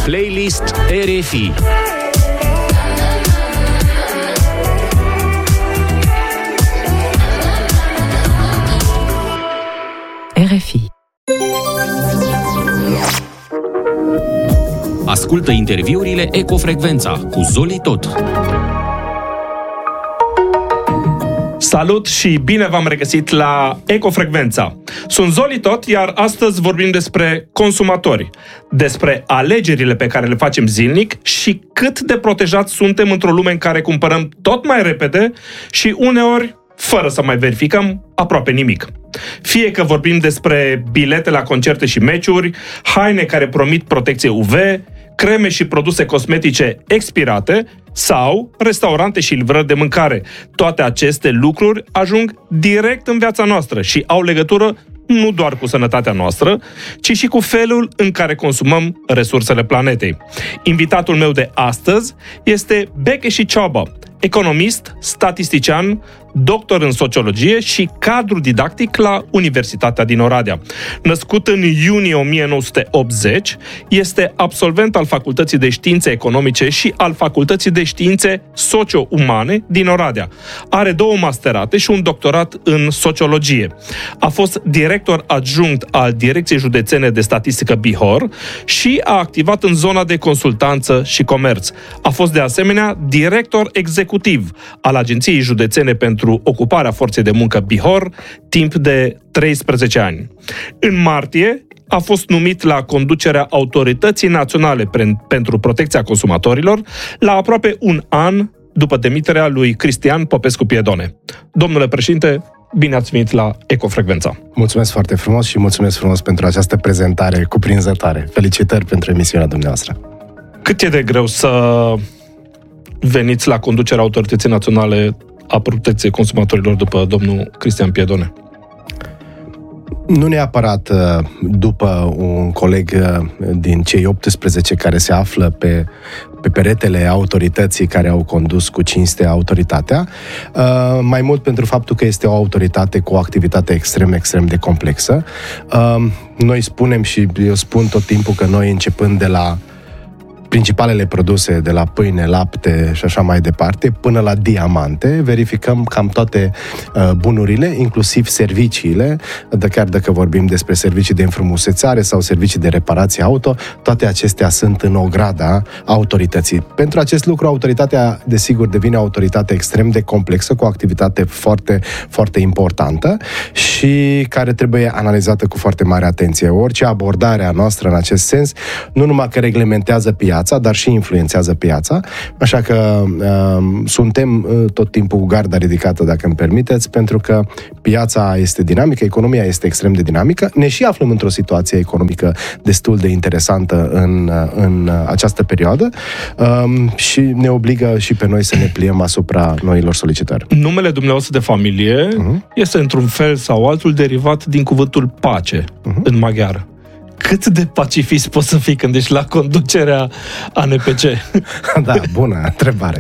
Playlist RFI. RFI. Ascultă interviurile Ecofrecvența cu Zoli Tot. Salut și bine v-am regăsit la Ecofrecvența. Sunt Zoli Tot, iar astăzi vorbim despre consumatori, despre alegerile pe care le facem zilnic și cât de protejați suntem într-o lume în care cumpărăm tot mai repede și uneori fără să mai verificăm aproape nimic. Fie că vorbim despre bilete la concerte și meciuri, haine care promit protecție UV, creme și produse cosmetice expirate sau restaurante și livrări de mâncare. Toate aceste lucruri ajung direct în viața noastră și au legătură nu doar cu sănătatea noastră, ci și cu felul în care consumăm resursele planetei. Invitatul meu de astăzi este Bekeshi Chaba, economist, statistician, doctor în sociologie și cadru didactic la Universitatea din Oradea. Născut în iunie 1980, este absolvent al Facultății de Științe Economice și al Facultății de Științe Socio-Umane din Oradea. Are 2 masterate și un doctorat în sociologie. A fost director adjunct al Direcției Județene de Statistică Bihor și a activat în zona de consultanță și comerț. A fost de asemenea director executiv al Agenției Județene pentru Ocuparea Forței de Muncă Bihor timp de 13 ani. În martie a fost numit la conducerea Autorității Naționale pentru Protecția Consumatorilor la aproape un an după demiterea lui Cristian Popescu Piedone. Domnule președinte, bine ați venit la Ecofrecvența. Mulțumesc foarte frumos și mulțumesc frumos pentru această prezentare cuprinzătoare. Felicitări pentru emisiunea dumneavoastră. Cât e de greu să veniți la conducerea Autorității Naționale a Protecției Consumatorilor după domnul Cristian Piedone? Nu neapărat după un coleg din cei 18 care se află pe peretele autorității care au condus cu cinste autoritatea, mai mult pentru faptul că este o autoritate cu o activitate extrem de complexă. Noi spunem și eu spun tot timpul că noi, începând de la principalele produse, de la pâine, lapte și așa mai departe, până la diamante, verificăm cam toate bunurile, inclusiv serviciile, chiar dacă vorbim despre servicii de înfrumusețare sau servicii de reparație auto, toate acestea sunt în ograda autorității. Pentru acest lucru, autoritatea, desigur, devine o autoritate extrem de complexă, cu o activitate foarte importantă și care trebuie analizată cu foarte mare atenție. Orice abordare a noastră în acest sens, nu numai că reglementează piața, dar și influențează piața, așa că suntem tot timpul cu garda ridicată, dacă îmi permiteți, pentru că piața este dinamică, economia este extrem de dinamică, ne și aflăm într-o situație economică destul de interesantă în această perioadă și ne obligă și pe noi să ne pliem asupra noilor solicitări. Numele dumneavoastră de familie este într-un fel sau altul derivat din cuvântul pace în maghiară. Cât de pacifist poți să fii când ești la conducerea ANPC? Da, bună întrebare.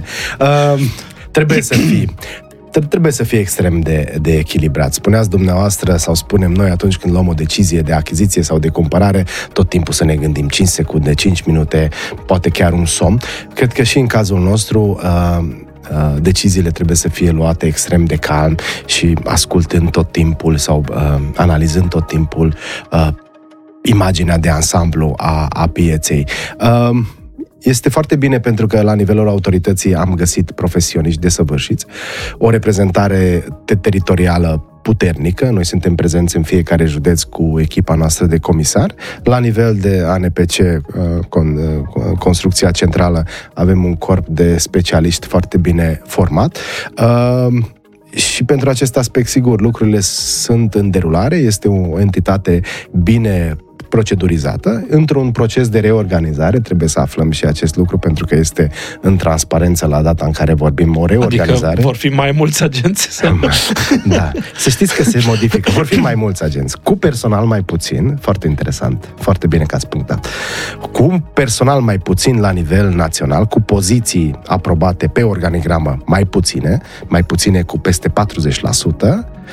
Trebuie să fii extrem de echilibrat. Spuneați dumneavoastră sau spunem noi atunci când luăm o decizie de achiziție sau de cumpărare, tot timpul să ne gândim 5 secunde, 5 minute, poate chiar un somn. Cred că și în cazul nostru deciziile trebuie să fie luate extrem de calm și ascultând tot timpul sau analizând tot timpul imaginea de ansamblu a pieței. Este foarte bine pentru că la nivelul autorității am găsit profesioniști desăvârșiți, o reprezentare teritorială puternică. Noi suntem prezenți în fiecare județ cu echipa noastră de comisar. La nivel de ANPC, Construcția Centrală, avem un corp de specialiști foarte bine format. Și pentru acest aspect, sigur, lucrurile sunt în derulare, este o entitate bine procedurizată. Într-un proces de reorganizare, trebuie să aflăm și acest lucru, pentru că este în transparență la data în care vorbim o reorganizare. Adică vor fi mai mulți agenți? Da. Să știți că se modifică. Vor fi mai mulți agenți. Cu personal mai puțin, foarte interesant, foarte bine că ați punctat. Cu personal mai puțin la nivel național, cu poziții aprobate pe organigramă mai puține cu peste 40%,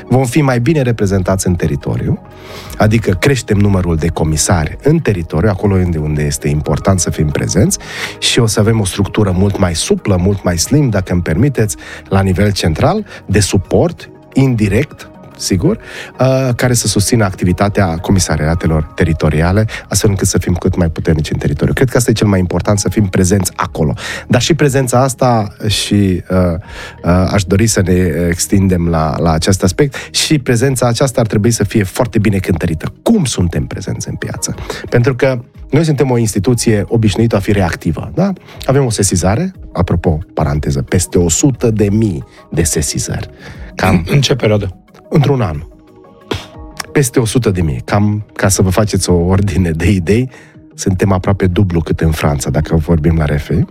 Vom fi mai bine reprezentați în teritoriu, adică creștem numărul de comisari în teritoriu, acolo unde este important să fim prezenți, și o să avem o structură mult mai suplă, mult mai slim, dacă îmi permiteți, la nivel central, de suport indirect, sigur, care să susțină activitatea comisariatelor teritoriale, astfel încât să fim cât mai puternici în teritoriu. Cred că asta e cel mai important, să fim prezenți acolo. Dar și prezența asta, și aș dori să ne extindem la acest aspect, și prezența aceasta ar trebui să fie foarte bine cântărită. Cum suntem prezenți în piață? Pentru că noi suntem o instituție obișnuită a fi reactivă, da? Avem o sesizare, apropo, paranteză, peste 100.000 de sesizări. Cam în ce perioadă? Într-un an. Peste 100.000. Cam, ca să vă faceți o ordine de idei, suntem aproape dublu cât în Franța, dacă vorbim la RFI.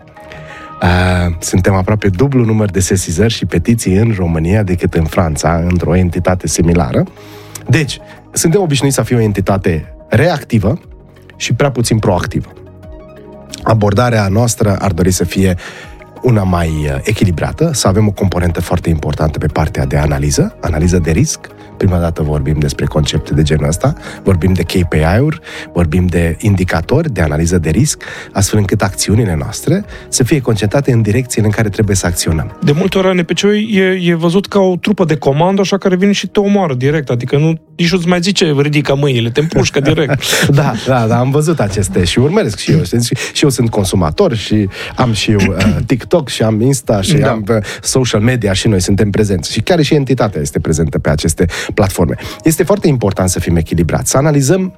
Suntem aproape dublu număr de sesizări și petiții în România decât în Franța, într-o entitate similară. Deci, suntem obișnuiți să fie o entitate reactivă și prea puțin proactivă. Abordarea noastră ar dori să fie una mai echilibrată, să avem o componentă foarte importantă pe partea de analiză de risc. Prima dată vorbim despre concepte de genul ăsta, vorbim de KPI-uri, vorbim de indicatori, de analiză de risc, astfel încât acțiunile noastre să fie concentrate în direcțiile în care trebuie să acționăm. De multe ori ANPC-ul e văzut ca o trupă de comandă, așa, care vine și te omoară direct, adică nici nu-ți mai zice ridică mâinile, te împușcă direct. Da, am văzut aceste și urmăresc și eu. Și eu sunt consumator și am și eu TikTok și am Insta și am social media și noi suntem prezenți. Și chiar și entitatea este prezentă pe aceste platforme. Este foarte important să fim echilibrați, să analizăm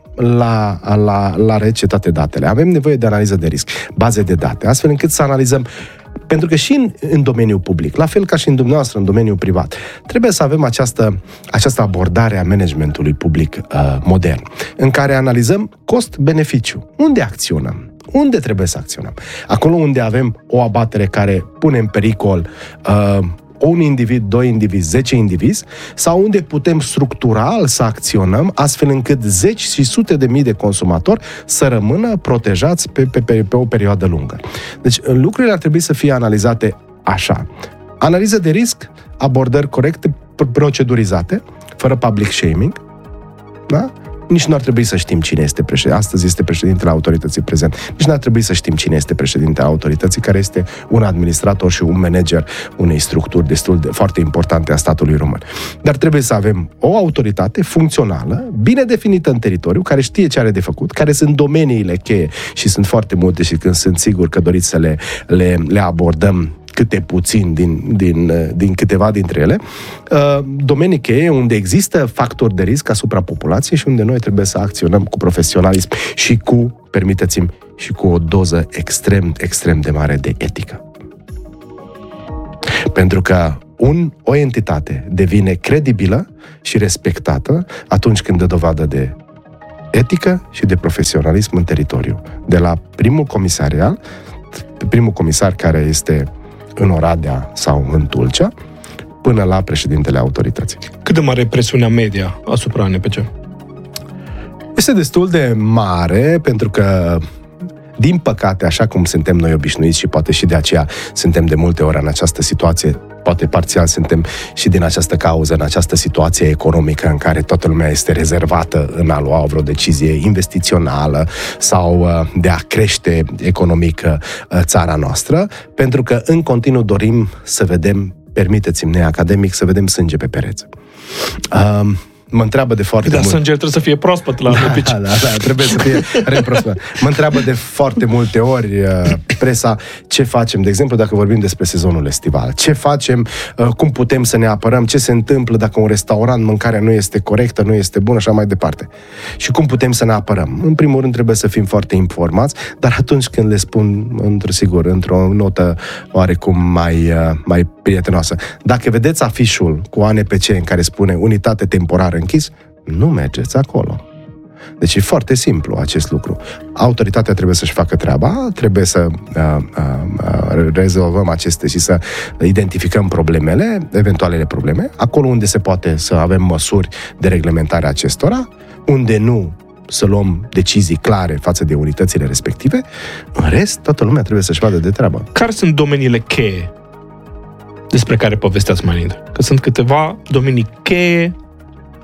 la rece toate datele. Avem nevoie de analiză de risc, baze de date, astfel încât să analizăm. Pentru că și în domeniul public, la fel ca și în dumneavoastră, în domeniul privat, trebuie să avem această abordare a managementului public modern, în care analizăm cost-beneficiu. Unde acționăm? Unde trebuie să acționăm? Acolo unde avem o abatere care pune în pericol un individ, 2 indivizi, 10 indivizi, sau unde putem structural să acționăm astfel încât zeci și sute de mii de consumatori să rămână protejați pe o perioadă lungă. Deci lucrurile ar trebui să fie analizate așa. Analiză de risc, abordări corecte, procedurizate, fără public shaming, da? Nici nu ar trebui să știm cine este președinte. Astăzi este președintele autorității prezent. Nici nu ar trebui să știm cine este președintele autorității, care este un administrator și un manager unei structuri foarte importante a statului român. Dar trebuie să avem o autoritate funcțională, bine definită în teritoriu, care știe ce are de făcut, care sunt domeniile cheie, și sunt foarte multe și când sunt sigur că doriți să le abordăm câte puțin din câteva dintre ele, domenii cheie unde există factori de risc asupra populației și unde noi trebuie să acționăm cu profesionalism și permiteți-mi, și cu o doză extrem, extrem de mare de etică. Pentru că o entitate devine credibilă și respectată atunci când dă dovadă de etică și de profesionalism în teritoriu. De la primul comisar care este în Oradea sau în Tulcea, până la președintele autorității. Cât de mare e presiunea media asupra ANPC? Este destul de mare, pentru că, din păcate, așa cum suntem noi obișnuiți și poate și de aceea suntem de multe ori în această situație, poate parțial suntem și din această cauză, în această situație economică în care toată lumea este rezervată în a lua vreo decizie investițională sau de a crește economic țara noastră, pentru că în continuu dorim să vedem, permiteți-mi neacademic, să vedem sânge pe pereți. Mă întreabă de foarte mult. Dar sângele trebuie să fie proaspăt la ANPC. Da, trebuie să fie reprospăt. Mă întreabă de foarte multe ori presa ce facem, de exemplu, dacă vorbim despre sezonul estival. Ce facem, cum putem să ne apărăm, ce se întâmplă dacă un restaurant mâncarea nu este corectă, nu este bună, așa mai departe. Și cum putem să ne apărăm. În primul rând trebuie să fim foarte informați, dar atunci când le spun, într-o notă oarecum mai prietenoasă. Dacă vedeți afișul cu ANPC în care spune unitate temporară închis, nu mergeți acolo. Deci e foarte simplu acest lucru. Autoritatea trebuie să-și facă treaba, trebuie să rezolvăm aceste și să identificăm eventualele probleme, acolo unde se poate să avem măsuri de reglementare a acestora, unde nu, să luăm decizii clare față de unitățile respective. În rest, toată lumea trebuie să-și vadă de treabă. Care sunt domeniile cheie despre care povesteați mai înainte? Că sunt câteva domenii cheie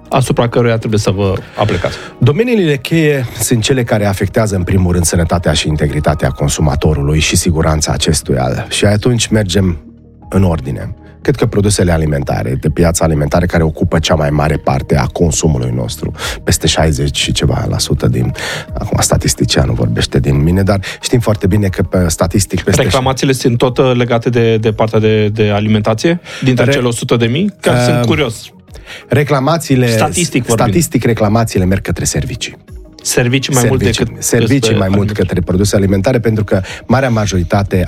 asupra căruia trebuie să vă aplicați? Domeniile cheie sunt cele care afectează în primul rând sănătatea și integritatea consumatorului și siguranța acestuia. Și atunci mergem în ordine. Cred că produsele alimentare, de piața alimentară, care ocupă cea mai mare parte a consumului nostru, peste 60 și ceva la sută din, acum statisticianul vorbește din mine, dar știm foarte bine că pe statistic peste... Reclamațiile sunt tot legate de partea de alimentație? Dintre cele 100.000? Chiar sunt curios. Reclamațiile, statistic reclamațiile merg către servicii. Servicii mai mult decât mai mult către produse alimentare, pentru că marea majoritate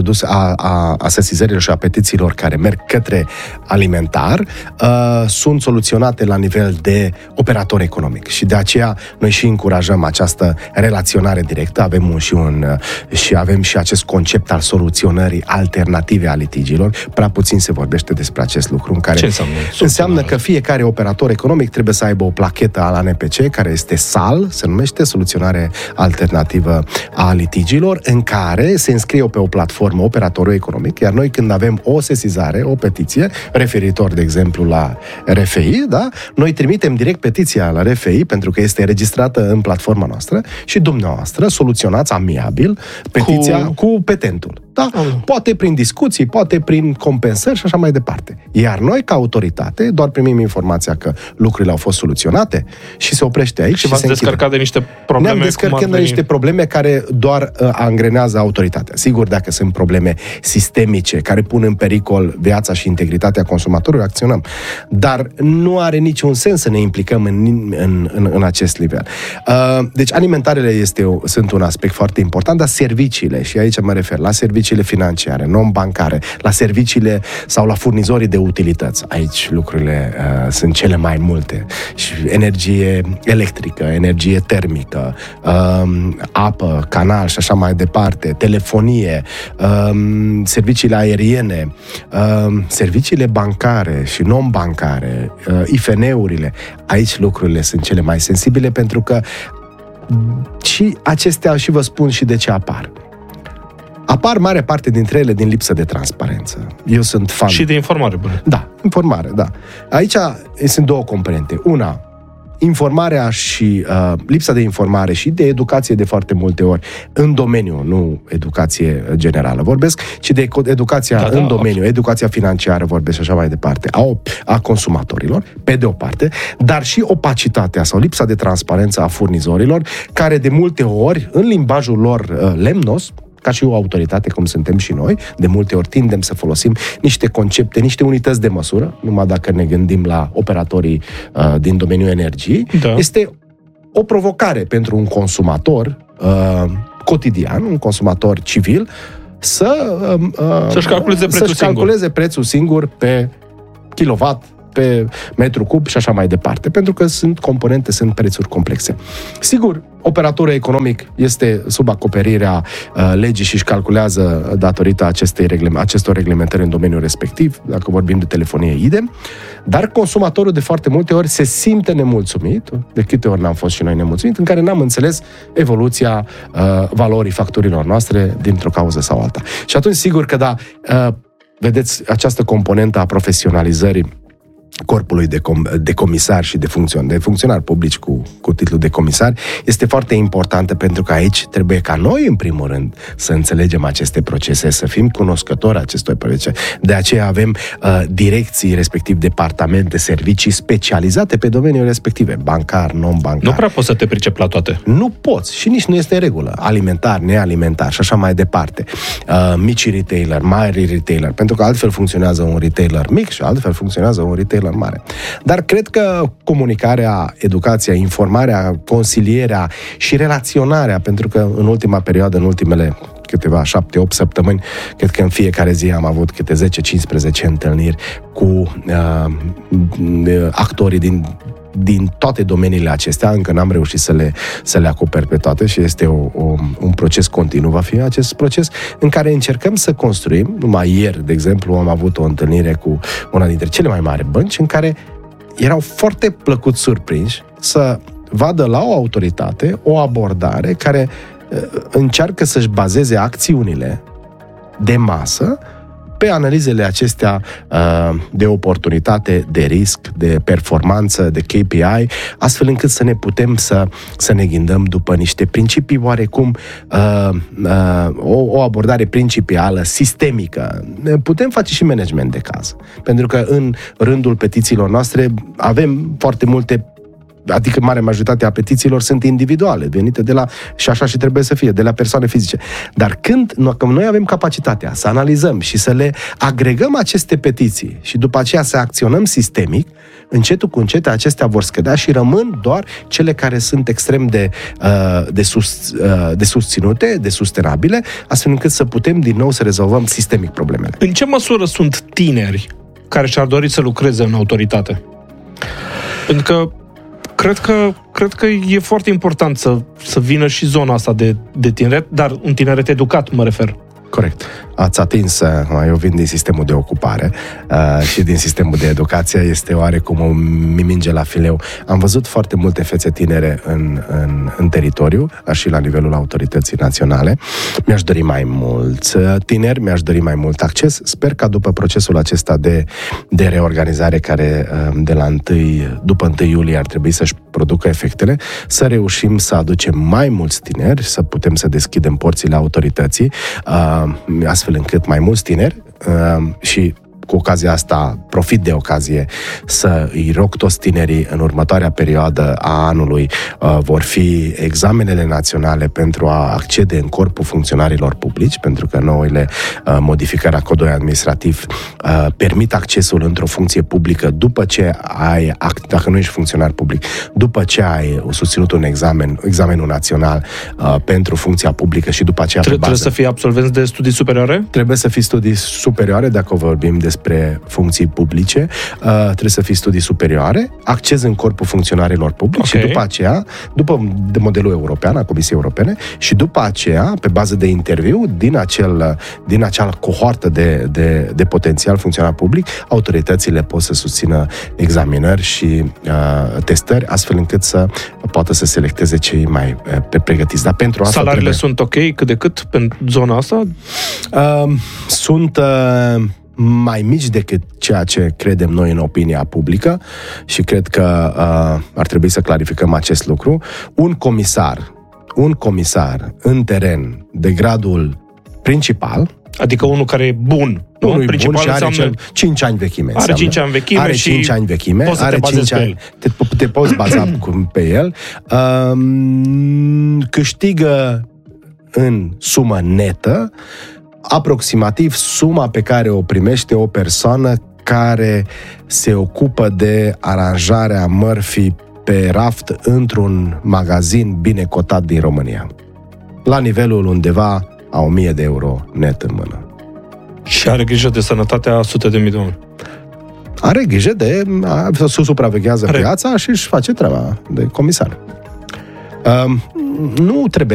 a sesizărilor și a petițiilor care merg către alimentar sunt soluționate la nivel de operator economic. Și de aceea noi și încurajăm această relaționare directă, avem și acest concept al soluționării alternative a litigiilor. Prea puțin se vorbește despre acest lucru. În care ce înseamnă? Înseamnă că fiecare operator economic trebuie să aibă o plachetă al ANPC, care este SAL, se numește Soluționare Alternativă a Litigiilor, în care se înscrie pe o platformă operatorul economic, iar noi când avem o sesizare, o petiție, referitor, de exemplu, la RFI, da? Noi trimitem direct petiția la RFI, pentru că este înregistrată în platforma noastră și dumneavoastră soluționați amiabil petiția cu petentul. Da? Poate prin discuții, poate prin compensări și așa mai departe. Iar noi, ca autoritate, doar primim informația că lucrurile au fost soluționate și se oprește aici și v-ați descărcat de niște probleme. Ne-am descărcat de niște probleme care doar angrenează autoritatea. Sigur, dacă sunt probleme sistemice care pun în pericol viața și integritatea consumatorului, acționăm. Dar nu are niciun sens să ne implicăm în acest nivel. Deci, alimentarele sunt un aspect foarte important, dar serviciile, și aici mă refer la serviciile financiare, non-bancare, la serviciile sau la furnizorii de utilități. Aici lucrurile sunt cele mai multe. Și energie electrică, energie termică, apă, canal și așa mai departe, telefonie, serviciile aeriene, serviciile bancare și non-bancare, IFN-urile. Aici lucrurile sunt cele mai sensibile, pentru că și acestea, și vă spun și de ce apar. Apar mare parte dintre ele din lipsă de transparență. Eu sunt fan. Și de informare bună. Da, informare, da. Aici sunt două componente. Una, informarea și lipsa de informare și de educație de foarte multe ori în domeniu, nu educație generală vorbesc, ci de educația în domeniu, educația financiară vorbesc și așa mai departe, a consumatorilor, pe de o parte, dar și opacitatea sau lipsa de transparență a furnizorilor, care de multe ori, în limbajul lor lemnos, ca și o autoritate, cum suntem și noi, de multe ori tindem să folosim niște concepte, niște unități de măsură, numai dacă ne gândim la operatorii din domeniul energiei. Da. Este o provocare pentru un consumator cotidian, un consumator civil, să-și calculeze prețul singur pe kilowatt, pe metru cub și așa mai departe, pentru că sunt componente, sunt prețuri complexe. Sigur, operatorul economic este sub acoperirea legii și își calculează datorită acestor reglementări în domeniul respectiv, dacă vorbim de telefonie idem, dar consumatorul de foarte multe ori se simte nemulțumit, de câte ori n-am fost și noi nemulțumit, în care n-am înțeles evoluția valorii facturilor noastre dintr-o cauză sau alta. Și atunci, sigur că vedeți, această componentă a profesionalizării corpului de comisari și de funcționari publici cu titlul de comisari este foarte importantă, pentru că aici trebuie ca noi, în primul rând, să înțelegem aceste procese, să fim cunoscători acestor procese. De aceea avem direcții, respectiv departamente, servicii specializate pe domeniul respective, bancar, non-bancar. Nu prea poți să te pricepi la toate. Nu poți și nici nu este în regulă. Alimentar, nealimentar și așa mai departe. Mici retailer, mari retailer, pentru că altfel funcționează un retailer mic și altfel funcționează un retailer mare. Dar cred că comunicarea, educația, informarea, consilierea și relaționarea, pentru că în ultima perioadă, în ultimele câteva 7-8 săptămâni, cred că în fiecare zi am avut câte 10-15 întâlniri cu actorii din toate domeniile acestea, încă n-am reușit să le acoper pe toate și este un proces continuu, va fi acest proces în care încercăm să construim. Numai ieri, de exemplu, am avut o întâlnire cu una dintre cele mai mari bănci în care erau foarte plăcut surprinși să vadă la o autoritate o abordare care încearcă să-și bazeze acțiunile de masă pe analizele acestea de oportunitate, de risc, de performanță, de KPI, astfel încât să ne putem să ne ghindăm după niște principii oarecum, o abordare principială, sistemică. Putem face și management de caz. Pentru că în rândul petițiilor noastre avem foarte multe, adică marea majoritate a petițiilor sunt individuale, venite de la, și așa și trebuie să fie, de la persoane fizice. Dar când noi avem capacitatea să analizăm și să le agregăm aceste petiții și după aceea să acționăm sistemic, încetul cu încet acestea vor scădea și rămân doar cele care sunt extrem de susținute, de sustenabile, astfel încât să putem din nou să rezolvăm sistemic problemele. În ce măsură sunt tineri care și-ar dori să lucreze în autoritate? Pentru că cred că e foarte important să vină și zona asta de tineret, dar un tineret educat, mă refer. Corect. Ați atins, eu vin din sistemul de ocupare și din sistemul de educație, este oarecum o minge la fileu. Am văzut foarte multe fețe tinere în teritoriu, dar și la nivelul autorității naționale. Mi-aș dori mai mulți tineri, mi-aș dori mai mult acces. Sper ca după procesul acesta de reorganizare care după 1 iulie ar trebui să-și producă efectele, să reușim să aducem mai mulți tineri, să putem să deschidem porțile autorității, astfel încât mai mulți tineri și cu ocazia asta, profit de ocazie să îi rog toți tinerii în următoarea perioadă a anului, vor fi examenele naționale pentru a accede în corpul funcționarilor publici, pentru că noile modificări a codului administrativ permit accesul într-o funcție publică după ce dacă nu ești funcționar public, după ce ai susținut un examenul național pentru funcția publică și după aceea trebuie să fii absolvenți de studii superioare? Trebuie să fii studii superioare, dacă vorbim despre funcții publice, trebuie să fii studii superioare, acces în corpul funcționarilor publici și după aceea, de modelul european, a Comisiei Europene, și după aceea, pe bază de interviu, din acea cohortă de potențial funcționar public, autoritățile pot să susțină examinări și testări, astfel încât să poată să selecteze cei mai pregătiți. Dar pentru asta salariile sunt ok cât de cât pentru zona asta? Sunt mai mici decât ceea ce credem noi în opinia publică și cred că ar trebui să clarificăm acest lucru. Un comisar în teren de gradul principal, adică unul care e bun, unul principal bun și are 5 ani vechime. Are 5 ani vechime are 5 ani vechime, poți să te bazezi pe el. Te poți baza pe el. Câștigă în sumă netă aproximativ suma pe care o primește o persoană care se ocupă de aranjarea mărfii pe raft într-un magazin bine cotat din România. La nivelul undeva a 1000 de euro net în mână. Și are grijă de sănătatea sute de mii de oameni. Are grijă să supraveghează piața și își face treaba de comisar. Nu trebuie